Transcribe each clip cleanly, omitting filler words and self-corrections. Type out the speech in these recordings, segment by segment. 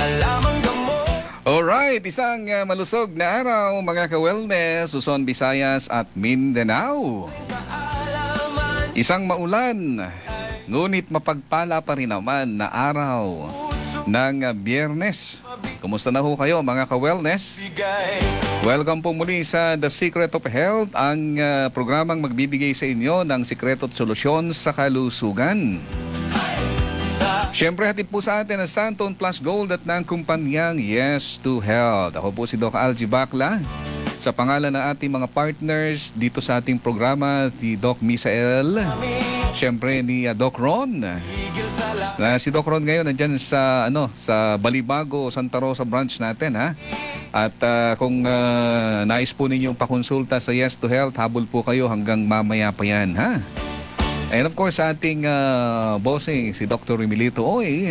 Alright, isang malusog na araw mga ka-wellness, Luzon, Visayas at Mindanao. Isang maulan, ngunit mapagpala pa rin naman na araw ng Biyernes. Kumusta na ho kayo mga ka-wellness? Welcome po muli sa The Secret of Health, ang programang magbibigay sa inyo ng sikreto at solusyon sa kalusugan. Siyempre, hatid po sa atin ang Santon Plus Gold at ng kumpanyang Yes to Health. Ako po si Doc Algie Bacla. Sa pangalan ng ating mga partners dito sa ating programa, si Doc Misael, siyempre ni Doc Ron. Si Doc Ron ngayon nandyan sa, sa Balibago, Santa Rosa branch natin. Ha? At kung nais po ninyong pakonsulta sa Yes to Health, habol po kayo hanggang mamaya pa yan. Ha? And of course, sa ating bossing, si Dr. Emilito Oy.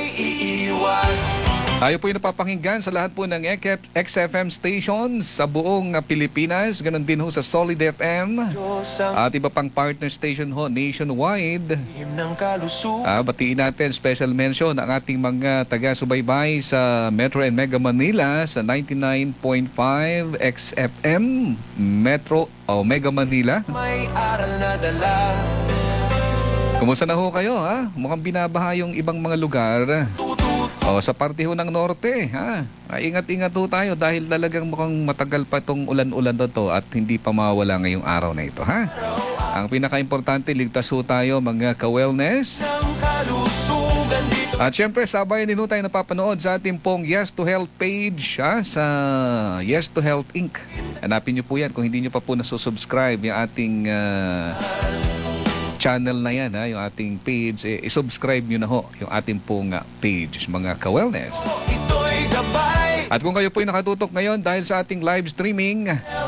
Tayo po yung napapakinggan sa lahat po ng XFM stations sa buong Pilipinas. Ganon din ho sa Solid FM at iba pang partner station ho nationwide. Batiin natin special mention ang ating mga taga-subaybay sa Metro and Mega Manila sa 99.5 XFM Metro o Mega Manila. Kumusta na ho kayo, ha? Mukhang binabaha yung ibang mga lugar. Sa parte ho ng norte, ha? Ingat-ingat ho tayo dahil talagang mukhang matagal pa itong ulan-ulan na to at hindi pa mawala ngayong araw na ito, ha? Ang pinaka-importante, ligtas ho tayo mga ka-wellness. At syempre, sabay din ho tayo napapanood sa ating pong Yes to Health page, ha? Sa Yes to Health Inc. Hanapin nyo po yan kung hindi nyo pa po nasusubscribe yung ating channel na yan, ha, yung ating page, i-subscribe nyo na ho yung ating pong page, mga ka-wellness. At kung kayo po ay nakatutok ngayon dahil sa ating live streaming,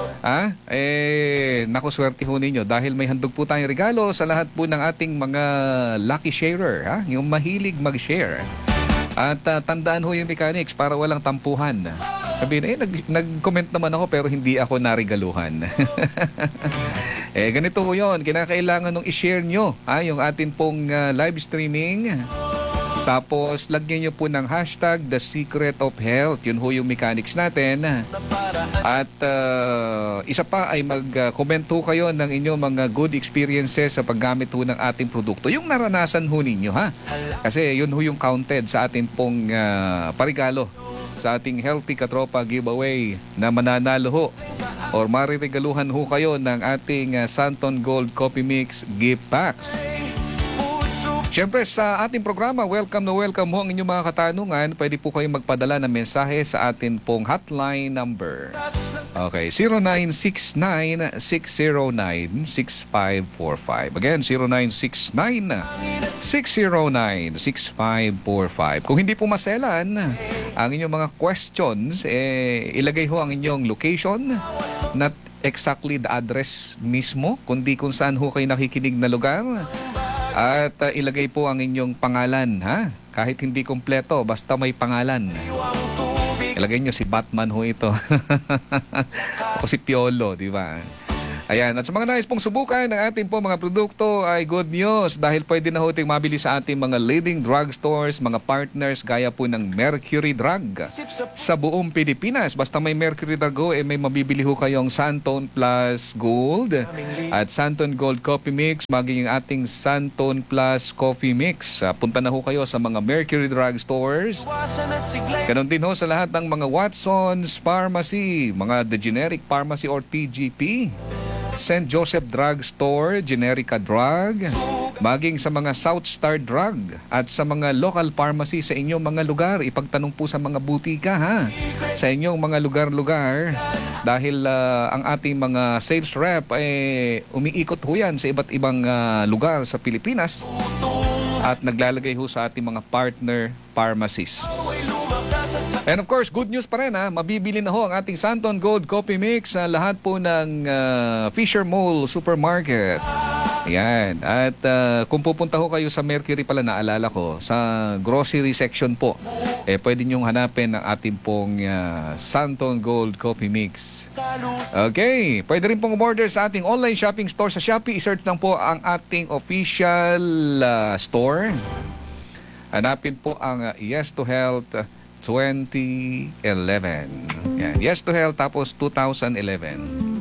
naku, swerte ho ninyo dahil may handog po tayong regalo sa lahat po ng ating mga lucky sharer, ha, yung mahilig mag-share. At tandaan ho yung mechanics para walang tampuhan. Sabihin, nag-comment naman ako pero hindi ako narigaluhan. Ganito ho yun. Kinakailangan nung i-share nyo yung atin pong live streaming. Tapos, lagyan nyo po ng hashtag The Secret of Health. Yun ho yung mechanics natin. At isa pa ay mag-comment ho kayo ng inyong mga good experiences sa paggamit ho ng ating produkto. Yung naranasan ho ninyo, ha? Kasi yun ho yung counted sa atin pong parigalo sa ating Healthy Katropa giveaway na mananalo ho or mariregaluhan ho kayo ng ating Santon Gold Coffee Mix gift packs. Siyempre sa ating programa, welcome na welcome ho ang inyong mga katanungan. Pwede po kayong magpadala ng mensahe sa atin pong hotline number. Okay, 0969-609-6545. Again, 0969-609-6545. Kung hindi po maselan ang inyong mga questions, ilagay ho ang inyong location, not exactly the address mismo, kundi kung saan ho kayo nakikinig na lugar. At ilagay po ang inyong pangalan, ha? Kahit hindi kompleto, basta may pangalan. Ilagay nyo si Batman ho ito. O si Piolo, di ba? Ayan, at sa mga nais pong subukan ng ating po mga produkto ay good news dahil pwede na ho iting mabili sa ating mga leading drugstores, mga partners gaya po ng Mercury Drug sa buong Pilipinas. Basta may Mercury Drug ho, may mabibili ho kayong Santon Plus Gold at Santon Gold Coffee Mix, maging yung ating Santon Plus Coffee Mix. Punta na ho kayo sa mga Mercury Drug Stores. Ganon din ho sa lahat ng mga Watson's Pharmacy, mga The Generic Pharmacy or TGP. St. Joseph Drug Store, Generica Drug, maging sa mga South Star Drug at sa mga local pharmacy sa inyong mga lugar. Ipagtanong po sa mga butika, ha, sa inyong mga lugar-lugar dahil ang ating mga sales rep ay umiikot ho yan sa iba't ibang lugar sa Pilipinas at naglalagay ho sa ating mga partner pharmacies. And of course, good news pa rin, ha. Mabibili na ho ang ating Santon Gold Coffee Mix sa lahat po ng Fisher Mall Supermarket. Ayan. At kung pupunta ho kayo sa Mercury pala, naalala ko, sa grocery section po, pwede nyong hanapin ang ating pong Santon Gold Coffee Mix. Okay. Pwede rin pong umorder sa ating online shopping store sa Shopee. I-search lang po ang ating official store. Hanapin po ang Yes to Health 2011. Yan. Yes to Health, tapos 2011.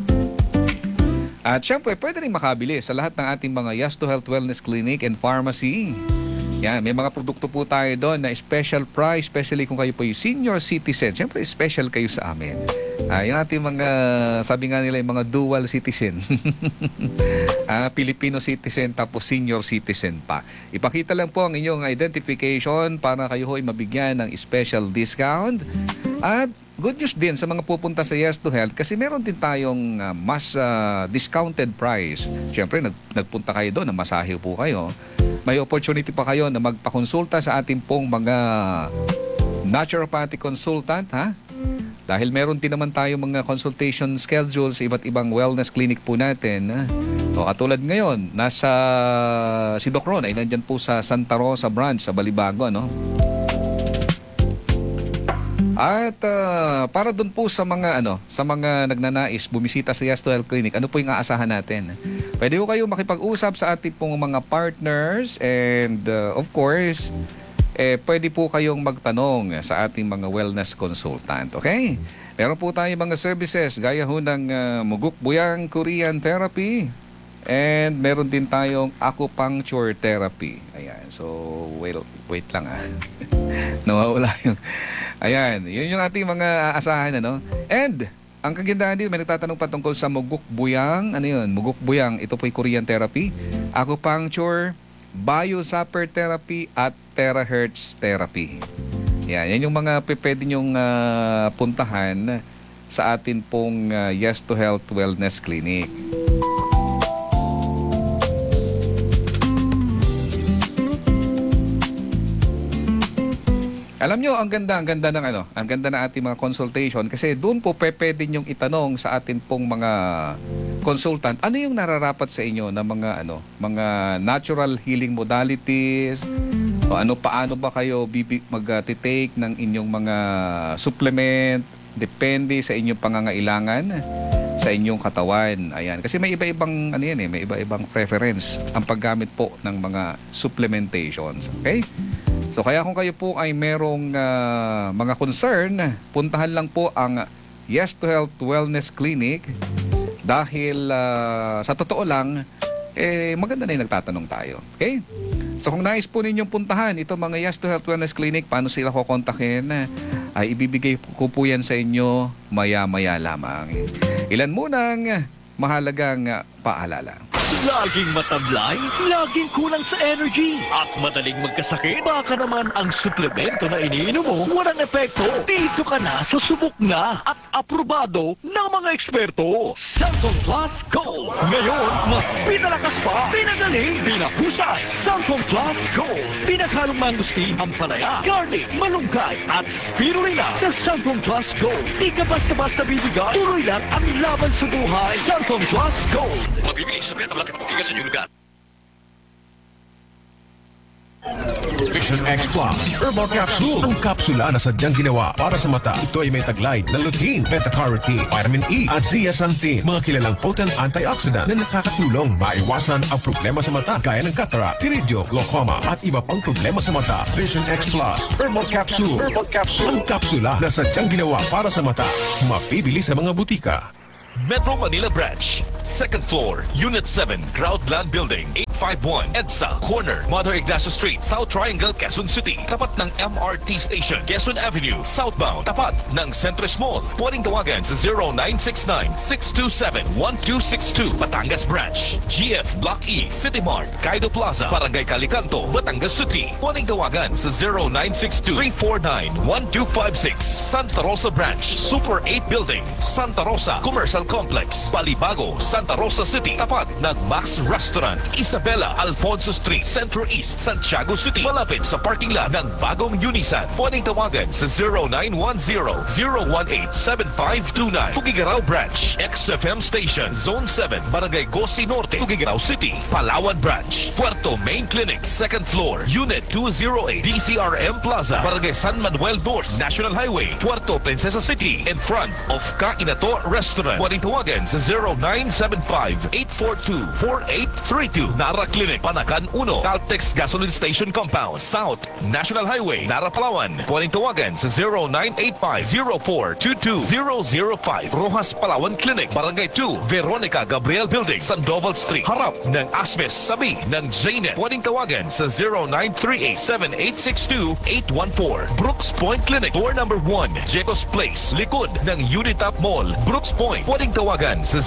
At syempre, pwede rin makabili sa lahat ng ating mga Yes to Health Wellness Clinic and Pharmacy. Yan, may mga produkto po tayo doon na special price, especially kung kayo po yung senior citizen. Siyempre, special kayo sa amin. Yung ating mga, sabi nga nila, yung mga dual citizen. Filipino citizen tapos senior citizen pa. Ipakita lang po ang inyong identification para kayo ho'y mabigyan ng special discount. At good news din sa mga pupunta sa Yes to Health kasi meron din tayong mas discounted price. Siyempre, nagpunta kayo doon, masahe po kayo. May opportunity pa kayo na magpakonsulta sa ating pong mga naturopathic consultant, ha? Dahil meron din naman tayo mga consultation schedules sa iba't ibang wellness clinic po natin. O katulad ngayon, si Doc Ron ay nandyan po sa Santa Rosa branch sa Balibago, no? At para doon po sa mga nagnanais bumisita sa Yes to Health Clinic, ano po yung aasahan natin? Pwede po kayo makipag-usap sa ating pong mga partners and of course, pwede po kayong magtanong sa ating mga wellness consultant. Okay? Meron po tayong mga services gaya ho ng Mugukbuyang Korean Therapy and meron din tayong acupuncture therapy. Ayan. So, wait lang nawawala yung... Ayan. Yun yung ating mga aasahan, ano? And ang kagandahan dito, may nagtatanong pa tungkol sa Mugukbuyang. Ano yun? Mugukbuyang. Ito po yung Korean therapy, acupuncture, biosapper therapy, at terahertz therapy. Yan yung mga pwede nyong puntahan sa atin pong Yes to Health Wellness Clinic. Alam nyo, ang ganda ng ating mga consultation kasi doon po pwede nyong itanong sa atin pong mga consultant, ano yung nararapat sa inyo na mga natural healing modalities, o paano ba kayo mag-take ng inyong mga supplement, depende sa inyong pangangailangan sa inyong katawan. Ayan, kasi may iba-ibang may iba-ibang preference ang paggamit po ng mga supplementations. Okay? So kaya kung kayo po ay merong mga concern, puntahan lang po ang Yes to Health Wellness Clinic dahil sa totoo lang, maganda na yung nagtatanong tayo. Okay? So kung nais po ninyong puntahan itong mga Yes to Health Wellness Clinic, paano sila kukontakin? Ay ibibigay ko po yan sa inyo maya-maya lamang. Ilan munang mahalagang paalala. Laging matablay, laging kulang sa energy, at madaling magkasakit. Baka naman ang suplemento na iniinom mo walang epekto. Dito ka na sa subok na at aprobado ng mga eksperto. Cellphone Plus Gold. Ngayon, mas pinalakas pa, pinagaling, pinahusay. Cellphone Plus Gold. Pinaghalong mangustin, ampalaya, garlic, malunggay, at spirulina. Sa Cellphone Plus Gold, di ka basta-basta bibigay. Tuloy lang ang laban sa buhay. Cellphone Plus Gold. Mabibili sa pinatablak at sa inyong lugar. Vision X Plus Herbal Capsule. Ang kapsula na sadyang ginawa para sa mata. Ito ay may taglay na lutein, beta-carotene, vitamin E at zeaxanthin. Mga kilalang potent antioxidant na nakakatulong maiwasan ang problema sa mata gaya ng cataract, iridio, glaucoma at iba pang problema sa mata. Vision X Plus Herbal Capsule. Herbal Capsule. Ang kapsula na sadyang ginawa para sa mata. Mapibili sa mga butika. Metro Manila Branch, 2nd floor, Unit 7, Groundland Building, 851, EDSA, corner, Mother Ignacio Street, South Triangle, Quezon City. Tapat ng MRT Station, Quezon Avenue, southbound. Tapat ng Centris Mall. Pwedeng tawagan sa 0969-627-1262. Batangas Branch, GF Block E, City Mart, Kaido Plaza, Barangay Calicanto, Batangas City. Pwedeng tawagan sa 0962-349-1256. Santa Rosa Branch, Super 8 Building, Santa Rosa Commercial Complex, Balibago, Santa Rosa City. Tapat ng Max Restaurant, Isabela, Alfonso Street, Centro East, Santiago City. Malapit sa parking lot ng bagong Unisan. Pwedeng tawagan sa 0910-018-7529. Tugigaraw Branch, XFM Station, Zone 7, Barangay Gosi Norte, Tugigaraw City. Palawan Branch, Puerto Main Clinic, 2nd floor, Unit 208, DCRM Plaza, Barangay San Manuel North, National Highway, Puerto Princesa City, in front of Kainato Restaurant. Pwedeng tawagan sa 0975-842-4832. Nara Clinic, Panakan 1, Caltex Gasoline Station Compound, South National Highway, Nara, Palawan. Pwedeng tawagan sa 0985-0422-005. Rojas Palawan Clinic, Barangay 2, Veronica Gabriel Building, Sandoval Street, harap ng Asmes, sabi ng JNet. Pwedeng tawagan sa 0938-7862-814. Brooks Point Clinic, door number 1, Jecos Place, likod ng Unitap Mall, Brooks Point. Pwedeng tawagan sa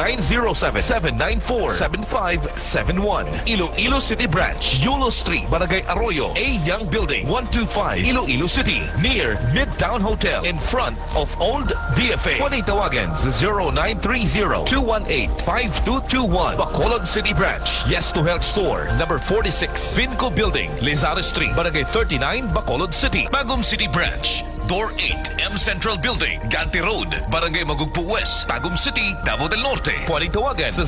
0907-794-7571. Iloilo City Branch, Yulo Street, Barangay Arroyo, A. Young Building, 125, Iloilo City, near Midtown Hotel, in front of Old DFA. Pwedeng tawagan sa 0930-218-5221. Bacolod City Branch, Yes to Health Store, number 46, Vinco Building, Lizares Street, Barangay 39, Bacolod City. Bagum City Branch, Door 8, M Central Building, Ganti Road, Barangay Magugpo West, Tagum City, Davao del Norte. Pwedeng tawagan sa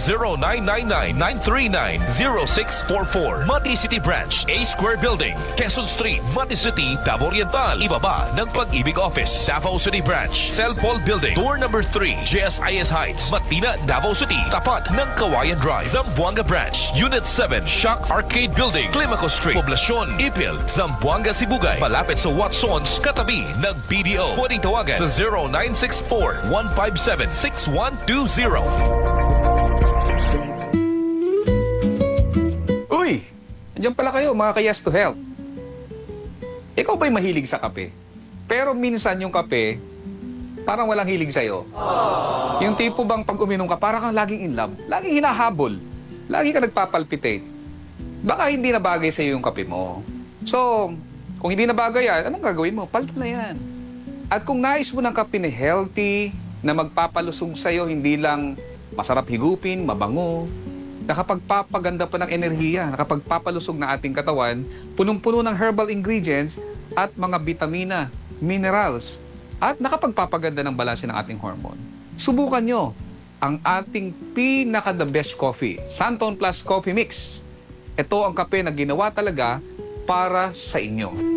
0999-939-0644. Mati City Branch, A Square Building, Quezon Street, Mati City, Davao Oriental. Ibaba ng Pag-ibig Office. Davao City Branch, Cellphone Building, door number 3, JSIS Heights, Matina, Davao City, tapat ng Kawayan Drive. Zamboanga Branch, Unit 7, Shock Arcade Building, Climaco Street, Poblacion, Ipil, Zamboanga, Sibugay, malapit sa Watsons, katabi ng BDO. Pwedeng tawagan sa 0964-157-6120. Uy! Andiyan pala kayo, mga ka-Yes to Health. Ikaw ba'y mahilig sa kape? Pero minsan yung kape, parang walang hilig sa'yo. Yung tipo bang pag uminom ka, parang kang laging in love, laging hinahabol, lagi ka nagpapalpitate. Baka hindi na bagay sa'yo yung kape mo. So, kung hindi na bagay yan, anong gagawin mo? Palitan na yan. At kung nais mo ng kape na healthy, na magpapalusog sa'yo, hindi lang masarap higupin, mabango, nakapagpapaganda pa ng enerhiya, nakapagpapalusog na ating katawan, punong-puno ng herbal ingredients at mga vitamina, minerals, at nakapagpapaganda ng balanse ng ating hormone. Subukan nyo ang ating pinaka-the best coffee, Santon Plus Coffee Mix. Ito ang kape na ginawa talaga para sa inyo.